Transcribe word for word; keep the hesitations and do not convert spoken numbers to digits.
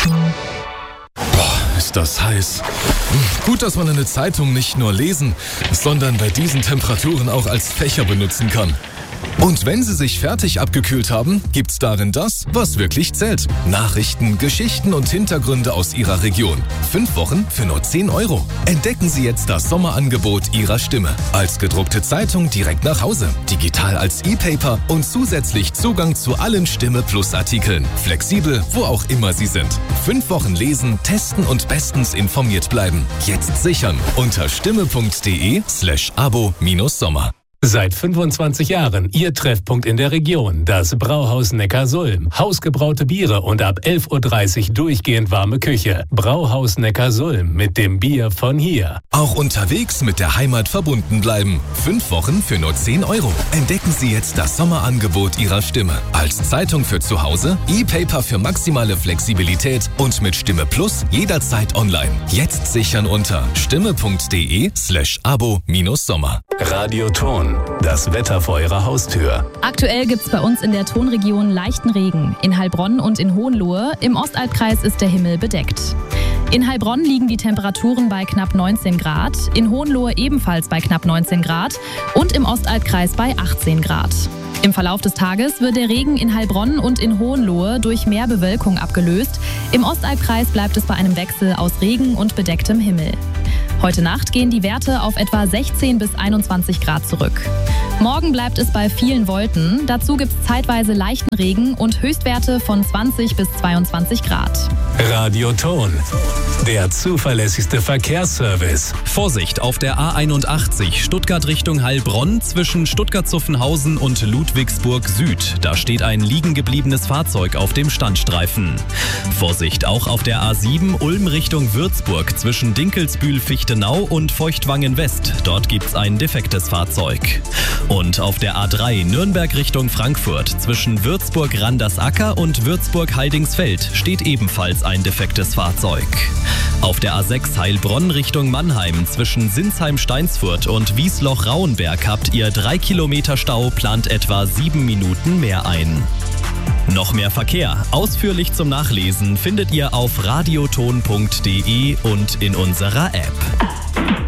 Ist das heiß. Gut, dass man eine Zeitung nicht nur lesen, sondern bei diesen Temperaturen auch als Fächer benutzen kann. Und wenn Sie sich fertig abgekühlt haben, gibt's darin das, was wirklich zählt. Nachrichten, Geschichten und Hintergründe aus Ihrer Region. Fünf Wochen für nur zehn Euro. Entdecken Sie jetzt das Sommerangebot Ihrer Stimme. Als gedruckte Zeitung direkt nach Hause, digital als E-Paper und zusätzlich Zugang zu allen Stimme Plus Artikeln. Flexibel, wo auch immer Sie sind. Fünf Wochen lesen, testen und bestens informiert bleiben. Jetzt sichern unter stimme.de slash abo minus Sommer. Seit fünfundzwanzig Jahren Ihr Treffpunkt in der Region, das Brauhaus Neckarsulm. Hausgebraute Biere und ab elf Uhr dreißig durchgehend warme Küche. Brauhaus Neckarsulm mit dem Bier von hier. Auch unterwegs mit der Heimat verbunden bleiben. Fünf Wochen für nur zehn Euro. Entdecken Sie jetzt das Sommerangebot Ihrer Stimme. Als Zeitung für zu Hause, E-Paper für maximale Flexibilität und mit Stimme Plus jederzeit online. Jetzt sichern unter stimme.de slash abo minus Sommer. Radioton, das Wetter vor Ihrer Haustür. Aktuell gibt's bei uns in der Tonregion leichten Regen. In Heilbronn und in Hohenlohe. Im Ostalbkreis ist der Himmel bedeckt. In Heilbronn liegen die Temperaturen bei knapp neunzehn Grad, in Hohenlohe ebenfalls bei knapp neunzehn Grad und im Ostalbkreis bei achtzehn Grad. Im Verlauf des Tages wird der Regen in Heilbronn und in Hohenlohe durch mehr Bewölkung abgelöst. Im Ostalbkreis bleibt es bei einem Wechsel aus Regen und bedecktem Himmel. Heute Nacht gehen die Werte auf etwa sechzehn bis einundzwanzig Grad zurück. Morgen bleibt es bei vielen Wolken. Dazu gibt es zeitweise leichten Regen und Höchstwerte von zwanzig bis zweiundzwanzig Grad. Radioton, der zuverlässigste Verkehrsservice. Vorsicht auf der A einundachtzig Stuttgart Richtung Heilbronn zwischen Stuttgart-Zuffenhausen und Ludwigsburg Süd. Da steht ein liegen gebliebenes Fahrzeug auf dem Standstreifen. Vorsicht auch auf der A sieben Ulm Richtung Würzburg zwischen Dinkelsbühl-Fichtenau und Feuchtwangen West. Dort gibt's ein defektes Fahrzeug. Und auf der A drei Nürnberg Richtung Frankfurt zwischen Würzburg-Randersacker und Würzburg-Heidingsfeld steht ebenfalls ein defektes Fahrzeug. Auf der A sechs Heilbronn Richtung Mannheim zwischen Sinsheim-Steinsfurt und Wiesloch-Rauenberg habt ihr drei Kilometer Stau, plant etwa sieben Minuten mehr ein. Noch mehr Verkehr, ausführlich zum Nachlesen, findet ihr auf radioton punkt de und in unserer App.